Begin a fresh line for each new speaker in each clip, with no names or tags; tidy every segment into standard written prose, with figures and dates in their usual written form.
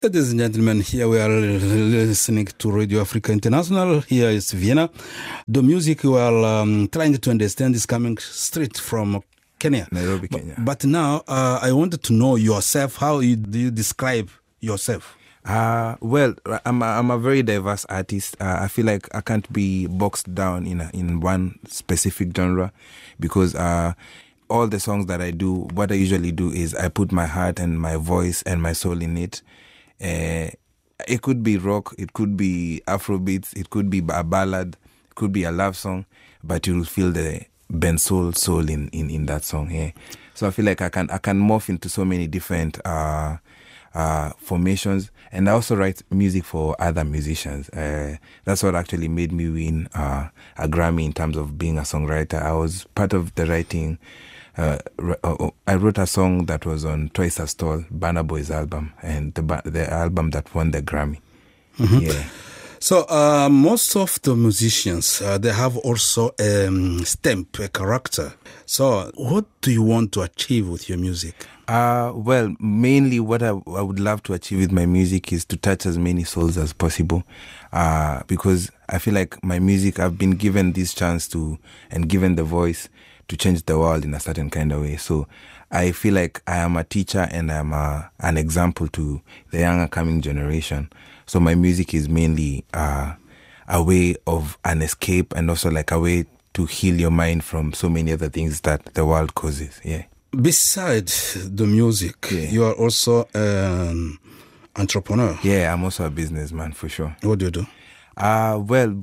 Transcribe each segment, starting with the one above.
Ladies and gentlemen, here we are listening to Radio Africa International. Here is Vienna. The music we are trying to understand is coming straight from Kenya.
Nairobi, Kenya.
But now I wanted to know yourself. How do you describe yourself?
Well, I'm a very diverse artist. I feel like I can't be boxed down in one specific genre because all the songs that I do, what I usually do is I put my heart and my voice and my soul in it. It could be rock, it could be Afrobeats, it could be a ballad, it could be a love song, but you'll feel the bensoul soul in that song. Yeah. So I feel like I can morph into so many different formations, and I also write music for other musicians. That's what actually made me win a Grammy in terms of being a songwriter. I was part of the writing. I wrote a song that was on Twice as Tall, Burna Boy's album, and the album that won the Grammy. Mm-hmm. Yeah.
So most of the musicians, they have also a stamp, a character. So what do you want to achieve with your music?
Well, mainly what I would love to achieve with my music is to touch as many souls as possible. Because I feel like my music, I've been given this chance to, and given the voice to change the world in a certain kind of way. So I feel like I am a teacher and I'm an example to the younger coming generation. So my music is mainly a way of an escape and also like a way to heal your mind from so many other things that the world causes. Yeah.
Besides the music, you are also an entrepreneur.
Yeah, I'm also a businessman for sure.
What do you do?
Well,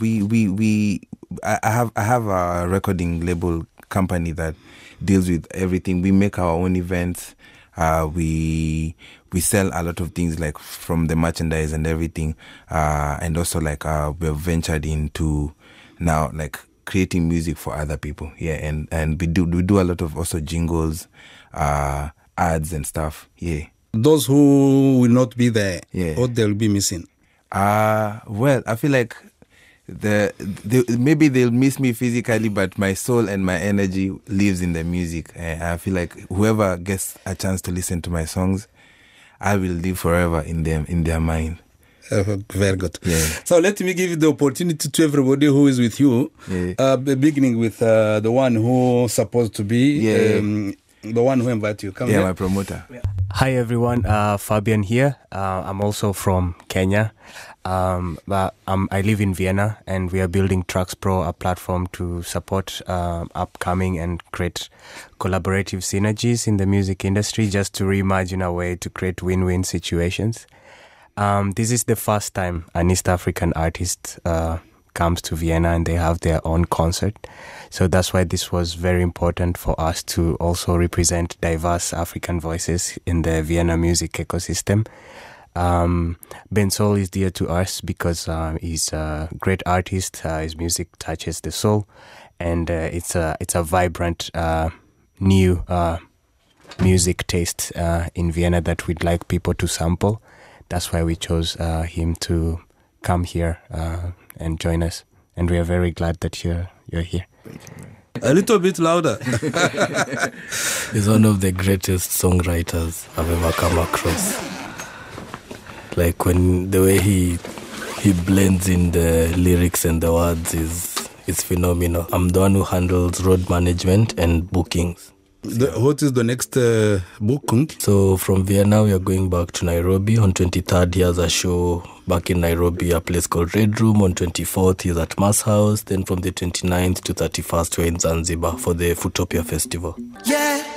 I have a recording label company that deals with everything. We make our own events. We sell a lot of things like from the merchandise and everything. And also like we've ventured into now like creating music for other people. Yeah, and we do a lot of also jingles, ads and stuff. Yeah.
Those who will not be there,
what
they'll be missing?
Well, I feel like maybe they'll miss me physically, but my soul and my energy lives in the music. I feel like whoever gets a chance to listen to my songs, I will live forever in their mind.
Very good.
Yeah.
So let me give the opportunity to everybody who is with you, beginning with the one who's supposed to be, the one who invited you. Come here.
My promoter.
Yeah. Hi everyone, Fabian here. I'm also from Kenya. But I live in Vienna, and we are building Tracks Pro, a platform to support upcoming and create collaborative synergies in the music industry, just to reimagine a way to create win-win situations. This is the first time an East African artist comes to Vienna and they have their own concert. So that's why this was very important for us to also represent diverse African voices in the Vienna music ecosystem. Bensoul is dear to us because he's a great artist. His music touches the soul, and it's a vibrant new music taste in Vienna that we'd like people to sample. That's why we chose him to come here and join us, and we are very glad that you're here.
A little bit louder.
He's one of the greatest songwriters I've ever come across. Like when the way he blends in the lyrics and the words is phenomenal. I'm the one who handles road management and bookings.
What is the next booking?
So from Vienna we are going back to Nairobi. On 23rd he has a show back in Nairobi, a place called Red Room. On 24th he's at Mass House. Then from the 29th to 31st we're in Zanzibar for the Futopia Festival.
Yeah.